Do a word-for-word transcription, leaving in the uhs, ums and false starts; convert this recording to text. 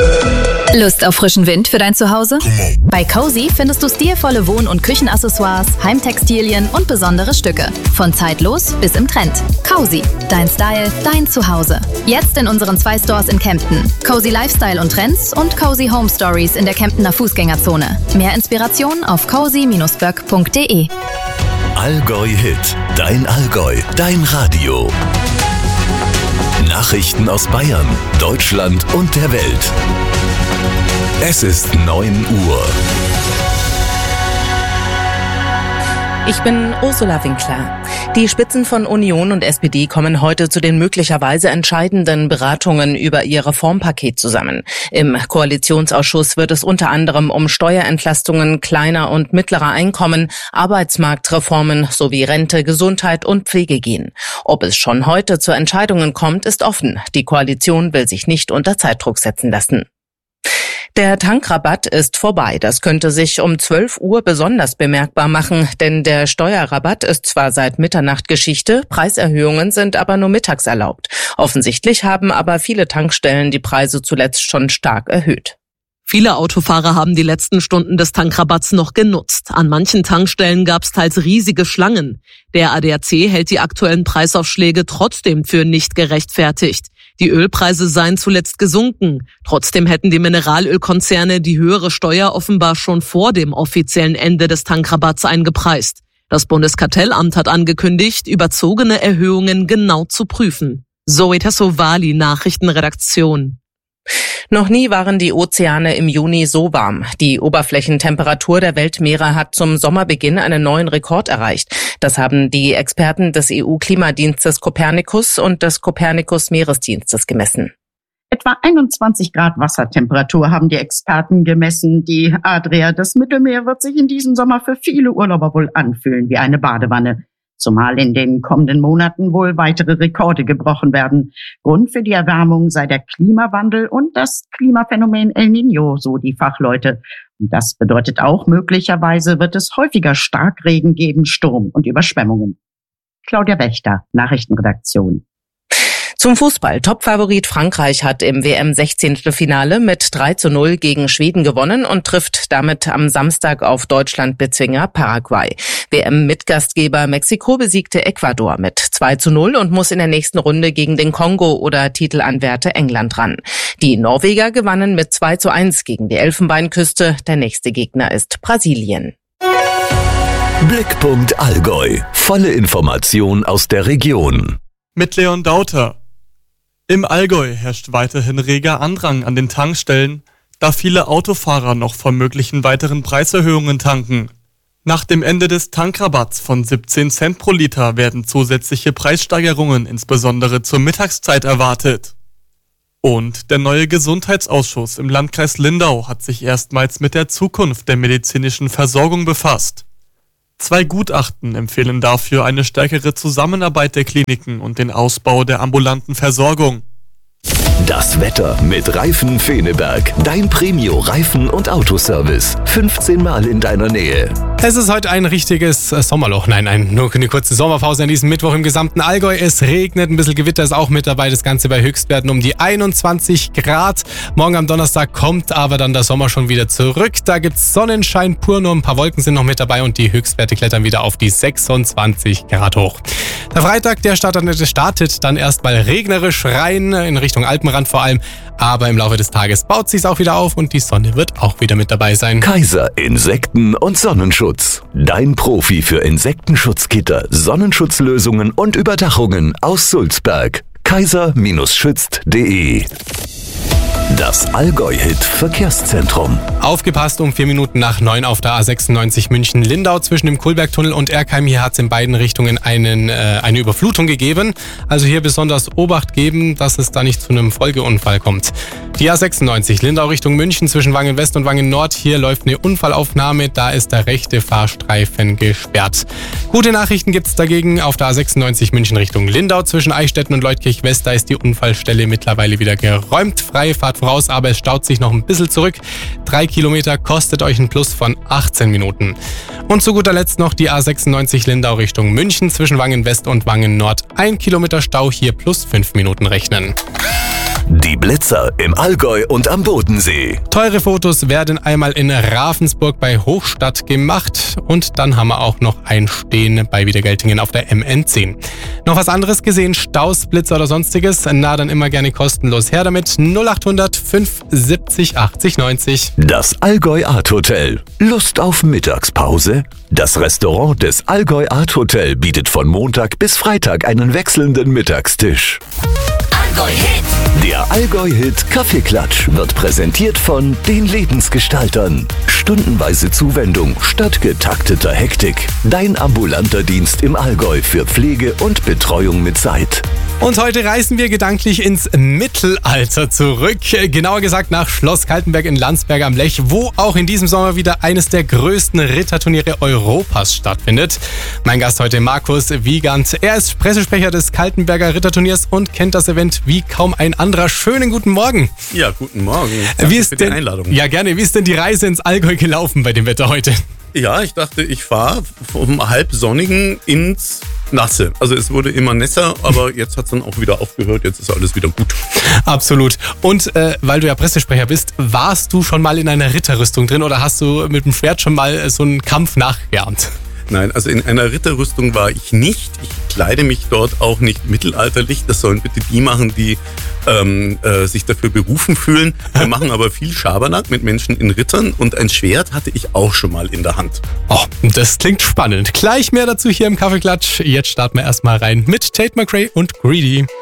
Lust auf frischen Wind für dein Zuhause? Bei Cozy findest du stilvolle Wohn- und Küchenaccessoires, Heimtextilien und besondere Stücke. Von zeitlos bis im Trend. Cozy, dein Style, dein Zuhause. Jetzt in unseren zwei Stores in Kempten. Cozy Lifestyle und Trends und Cozy Home Stories in der Kemptener Fußgängerzone. Mehr Inspiration auf cozy Bindestrich böck punkt de. Allgäu Hit, dein Allgäu, dein Radio. Nachrichten aus Bayern, Deutschland und der Welt. Es ist neun Uhr. Ich bin Ursula Winkler. Die Spitzen von Union und S P D kommen heute zu den möglicherweise entscheidenden Beratungen über ihr Reformpaket zusammen. Im Koalitionsausschuss wird es unter anderem um Steuerentlastungen kleiner und mittlerer Einkommen, Arbeitsmarktreformen sowie Rente, Gesundheit und Pflege gehen. Ob es schon heute zu Entscheidungen kommt, ist offen. Die Koalition will sich nicht unter Zeitdruck setzen lassen. Der Tankrabatt ist vorbei. Das könnte sich um zwölf Uhr besonders bemerkbar machen, denn der Steuerrabatt ist zwar seit Mitternacht Geschichte, Preiserhöhungen sind aber nur mittags erlaubt. Offensichtlich haben aber viele Tankstellen die Preise zuletzt schon stark erhöht. Viele Autofahrer haben die letzten Stunden des Tankrabatts noch genutzt. An manchen Tankstellen gab es teils riesige Schlangen. Der A D A C hält die aktuellen Preisaufschläge trotzdem für nicht gerechtfertigt. Die Ölpreise seien zuletzt gesunken. Trotzdem hätten die Mineralölkonzerne die höhere Steuer offenbar schon vor dem offiziellen Ende des Tankrabatts eingepreist. Das Bundeskartellamt hat angekündigt, überzogene Erhöhungen genau zu prüfen. Zoe Tassovali, Nachrichtenredaktion. Noch nie waren die Ozeane im Juni so warm. Die Oberflächentemperatur der Weltmeere hat zum Sommerbeginn einen neuen Rekord erreicht. Das haben die Experten des E U-Klimadienstes Copernicus und des Copernicus-Meeresdienstes gemessen. Etwa einundzwanzig Grad Wassertemperatur haben die Experten gemessen. Die Adria, das Mittelmeer, wird sich in diesem Sommer für viele Urlauber wohl anfühlen wie eine Badewanne. Zumal in den kommenden Monaten wohl weitere Rekorde gebrochen werden. Grund für die Erwärmung sei der Klimawandel und das Klimaphänomen El Niño, so die Fachleute. Und das bedeutet auch, möglicherweise wird es häufiger Starkregen geben, Sturm und Überschwemmungen. Claudia Wächter, Nachrichtenredaktion. Zum Fußball. Topfavorit Frankreich hat im W M-Sechzehntelfinale mit drei zu null gegen Schweden gewonnen und trifft damit am Samstag auf Deutschland-Bezwinger Paraguay. W M-Mitgastgeber Mexiko besiegte Ecuador mit zwei zu null und muss in der nächsten Runde gegen den Kongo oder Titelanwärter England ran. Die Norweger gewannen mit zwei zu eins gegen die Elfenbeinküste. Der nächste Gegner ist Brasilien. Blickpunkt Allgäu. Volle Information aus der Region. Mit Leon Dauter. Im Allgäu herrscht weiterhin reger Andrang an den Tankstellen, da viele Autofahrer noch vor möglichen weiteren Preiserhöhungen tanken. Nach dem Ende des Tankrabatts von siebzehn Cent pro Liter werden zusätzliche Preissteigerungen insbesondere zur Mittagszeit erwartet. Und der neue Gesundheitsausschuss im Landkreis Lindau hat sich erstmals mit der Zukunft der medizinischen Versorgung befasst. Zwei Gutachten empfehlen dafür eine stärkere Zusammenarbeit der Kliniken und den Ausbau der ambulanten Versorgung. Das Wetter mit Reifen Feneberg. Dein Premio-Reifen- und Autoservice. fünfzehn Mal in deiner Nähe. Es ist heute ein richtiges Sommerloch. Nein, ein, nur eine kurze Sommerpause an diesem Mittwoch im gesamten Allgäu. Es regnet, ein bisschen Gewitter ist auch mit dabei. Das Ganze bei Höchstwerten um die einundzwanzig Grad. Morgen am Donnerstag kommt aber dann der Sommer schon wieder zurück. Da gibt's Sonnenschein pur, nur ein paar Wolken sind noch mit dabei und die Höchstwerte klettern wieder auf die sechsundzwanzig Grad hoch. Der Freitag, der startet, startet dann erstmal regnerisch rein, in Richtung Alpenrand vor allem. Aber im Laufe des Tages baut sich's auch wieder auf und die Sonne wird auch wieder mit dabei sein. Kaiser Insekten- und Sonnenschutz. Dein Profi für Insektenschutzgitter, Sonnenschutzlösungen und Überdachungen aus Sulzberg. kaiser Schützt punkt de. Das Allgäu-Hit-Verkehrszentrum. Aufgepasst, um vier Minuten nach neun auf der A sechsundneunzig München-Lindau zwischen dem Kulbergtunnel und Erkheim. Hier hat es in beiden Richtungen einen, äh, eine Überflutung gegeben. Also hier besonders Obacht geben, dass es da nicht zu einem Folgeunfall kommt. Die A sechsundneunzig Lindau Richtung München zwischen Wangen West und Wangen Nord. Hier läuft eine Unfallaufnahme. Da ist der rechte Fahrstreifen gesperrt. Gute Nachrichten gibt es dagegen auf der A sechsundneunzig München Richtung Lindau zwischen Eichstätten und Leutkirch West. Da ist die Unfallstelle mittlerweile wieder geräumt. Freie Fahrt voraus, aber es staut sich noch ein bisschen zurück. Drei Kilometer kostet euch ein Plus von achtzehn Minuten. Und zu guter Letzt noch die A sechsundneunzig Lindau Richtung München zwischen Wangen West und Wangen Nord. Ein Kilometer Stau, hier plus fünf Minuten rechnen. Die Blitzer im Allgäu und am Bodensee. Teure Fotos werden einmal in Ravensburg bei Hochstadt gemacht und dann haben wir auch noch ein Stehen bei Wiedergeltingen auf der M N zehn. Noch was anderes gesehen? Staus, Blitzer oder sonstiges? Na, dann immer gerne kostenlos her damit. null acht hundert fünf siebzig achtzig neunzig. Das Allgäu Art Hotel. Lust auf Mittagspause? Das Restaurant des Allgäu Art Hotel bietet von Montag bis Freitag einen wechselnden Mittagstisch. Allgäu-Hit. Der Allgäu-Hit Kaffeeklatsch wird präsentiert von den Lebensgestaltern. Stundenweise Zuwendung statt getakteter Hektik. Dein ambulanter Dienst im Allgäu für Pflege und Betreuung mit Zeit. Und heute reisen wir gedanklich ins Mittelalter zurück. Genauer gesagt nach Schloss Kaltenberg in Landsberg am Lech, wo auch in diesem Sommer wieder eines der größten Ritterturniere Europas stattfindet. Mein Gast heute Markus Wiegand. Er ist Pressesprecher des Kaltenberger Ritterturniers und kennt das Event wie kaum ein anderer. Schönen guten Morgen. Ja, guten Morgen. Danke wie ist für die denn, Einladung. Ja, gerne. Wie ist denn die Reise ins Allgäu gelaufen bei dem Wetter heute? Ja, ich dachte, ich fahre vom halbsonnigen ins Nasse. Also es wurde immer nässer, aber jetzt hat es dann auch wieder aufgehört. Jetzt ist alles wieder gut. Absolut. Und äh, weil du ja Pressesprecher bist, warst du schon mal in einer Ritterrüstung drin oder hast du mit dem Schwert schon mal so einen Kampf nachgeahmt? Nein, also in einer Ritterrüstung war ich nicht. Ich kleide mich dort auch nicht mittelalterlich. Das sollen bitte die machen, die ähm, äh, sich dafür berufen fühlen. Wir machen aber viel Schabernack mit Menschen in Rittern und ein Schwert hatte ich auch schon mal in der Hand. Oh, das klingt spannend. Gleich mehr dazu hier im Kaffeeklatsch. Jetzt starten wir erstmal rein mit Tate McRae und Greedy.